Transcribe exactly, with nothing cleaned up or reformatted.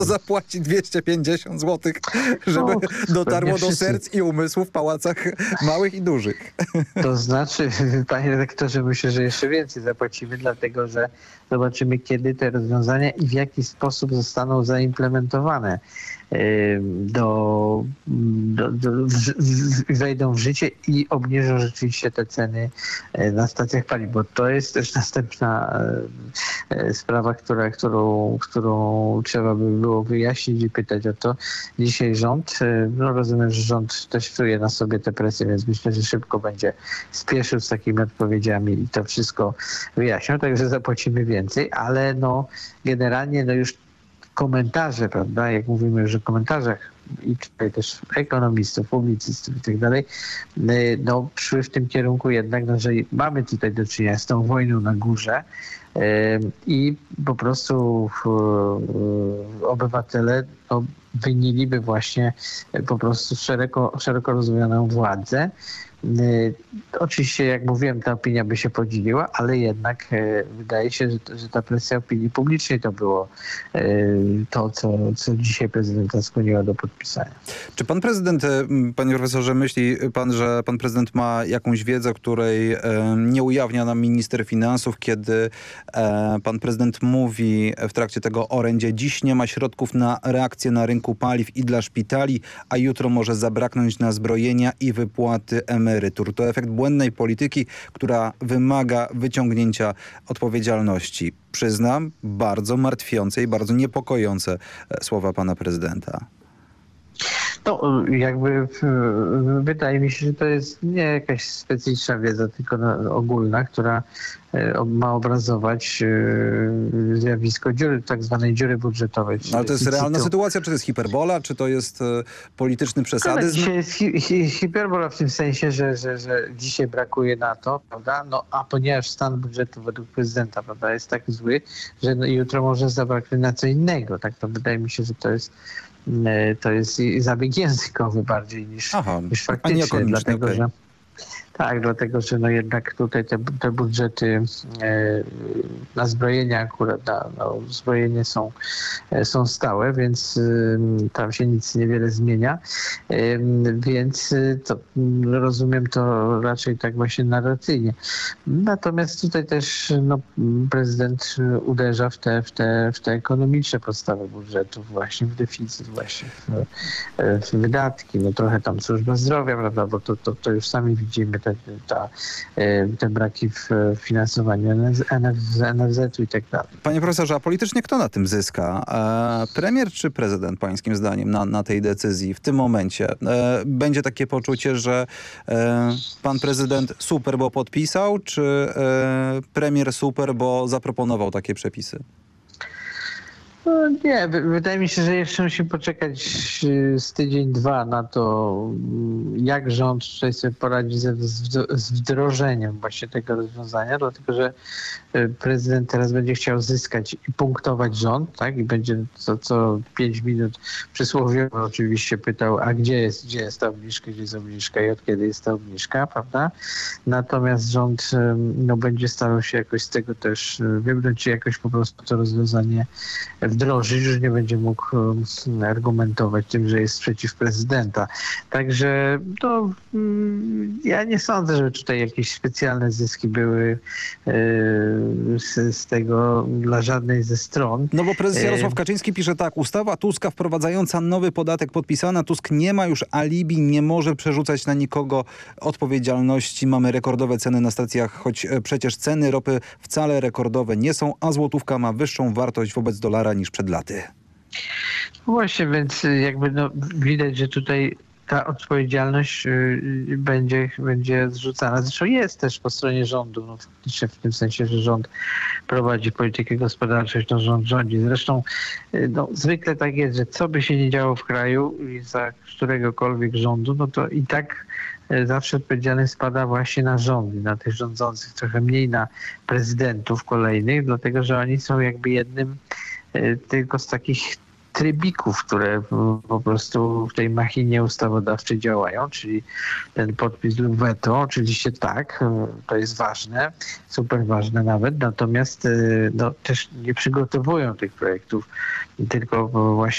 zapłaci dwieście pięćdziesiąt złotych, żeby No, dotarło do wszyscy. serc i umysłów w pałacach małych i dużych. To znaczy, panie redaktorze, myślę, że jeszcze więcej zapłacimy, dlatego że zobaczymy, kiedy te rozwiązania i w jaki sposób zostaną zaimplementowane do, do, do, w, w, wejdą w życie i obniżą rzeczywiście te ceny na stacjach paliw, bo to jest też następna sprawa, która, którą, którą trzeba by było wyjaśnić i pytać o to. Dzisiaj rząd, no rozumiem, że rząd też czuje na sobie te presje, więc myślę, że szybko będzie spieszył z takimi odpowiedziami i to wszystko wyjaśnią, także zapłacimy więcej, ale no generalnie no już komentarze, prawda, jak mówimy już o komentarzach i tutaj też ekonomistów, publicystów i tak dalej, no szły w tym kierunku jednak, no, że mamy tutaj do czynienia z tą wojną na górze i po prostu obywatele no, winiliby właśnie po prostu szeroko, szeroko rozumianą władzę. Oczywiście, jak mówiłem, ta opinia by się podzieliła, ale jednak e, wydaje się, że, że ta presja opinii publicznej to było e, to, co, co dzisiaj prezydenta skłoniła do podpisania. Czy pan prezydent, panie profesorze, myśli pan, że pan prezydent ma jakąś wiedzę, której e, nie ujawnia nam minister finansów, kiedy e, pan prezydent mówi w trakcie tego orędzie: dziś nie ma środków na reakcję na rynku paliw i dla szpitali, a jutro może zabraknąć na zbrojenia i wypłaty emerytur. To efekt błędnej polityki, która wymaga wyciągnięcia odpowiedzialności. Przyznam, bardzo martwiące i bardzo niepokojące słowa pana prezydenta. No, jakby wydaje mi się, że to jest nie jakaś specyficzna wiedza, tylko ogólna, która ma obrazować zjawisko dziury, tak zwanej dziury budżetowej. No, ale to jest realna sytuacja? Czy to jest hiperbola? Czy to jest polityczny przesadyzm? Dzisiaj jest hi hi hiperbola w tym sensie, że, że, że dzisiaj brakuje na to, prawda? No, a ponieważ stan budżetu według prezydenta, prawda, jest tak zły, że no, jutro może zabraknąć na co innego. Tak, to wydaje mi się, że to jest to jest zabieg językowy bardziej niż, Aha, niż faktyczny, dlatego okay. że tak, dlatego że no jednak tutaj te, te budżety e, na zbrojenia akurat, na, no, zbrojenie są, e, są stałe, więc e, tam się nic niewiele zmienia, e, więc to, rozumiem to raczej tak właśnie narracyjnie. Natomiast tutaj też no, prezydent uderza w te, w, te, w te ekonomiczne podstawy budżetu, właśnie w deficyt, właśnie w, w wydatki, no trochę tam służba zdrowia, prawda, bo to, to, to już sami widzimy, te, ta, te braki w finansowaniu z N F Z-u i tak dalej. Panie profesorze, a politycznie kto na tym zyska? E, premier czy prezydent, pańskim zdaniem, na, na tej decyzji w tym momencie? E, będzie takie poczucie, że e, pan prezydent super, bo podpisał, czy e, premier super, bo zaproponował takie przepisy? No nie, wydaje mi się, że jeszcze musimy poczekać z tydzień, dwa na to, jak rząd tutaj sobie poradzi ze, z wdrożeniem właśnie tego rozwiązania, dlatego że prezydent teraz będzie chciał zyskać i punktować rząd, tak? I będzie co, co pięć minut przysłowiowo oczywiście pytał, a gdzie jest, gdzie jest ta obniżka, gdzie jest obniżka i od kiedy jest ta obniżka, prawda? Natomiast rząd no, będzie starał się jakoś z tego też wybrnąć, czy jakoś po prostu to rozwiązanie wdrożyć, już nie będzie mógł argumentować tym, że jest przeciw prezydenta. Także to ja nie sądzę, żeby tutaj jakieś specjalne zyski były z, z tego dla żadnej ze stron. No bo prezes Jarosław Kaczyński pisze tak: ustawa Tuska wprowadzająca nowy podatek podpisana. Tusk nie ma już alibi, nie może przerzucać na nikogo odpowiedzialności. Mamy rekordowe ceny na stacjach, choć przecież ceny ropy wcale rekordowe nie są, a złotówka ma wyższą wartość wobec dolara niż przed laty. Właśnie, więc jakby no, widać, że tutaj ta odpowiedzialność y, będzie, będzie zrzucana. Zresztą jest też po stronie rządu, no, faktycznie w tym sensie, że rząd prowadzi politykę gospodarczą, to rząd rządzi. Zresztą y, no, zwykle tak jest, że co by się nie działo w kraju i za któregokolwiek rządu, no to i tak zawsze odpowiedzialność spada właśnie na rządy, na tych rządzących, trochę mniej na prezydentów kolejnych, dlatego że oni są jakby jednym y, tylko z takich trybików, które po prostu w tej machinie ustawodawczej działają, czyli ten podpis lub weto, oczywiście tak, to jest ważne, super ważne nawet, natomiast no, też nie przygotowują tych projektów, tylko właśnie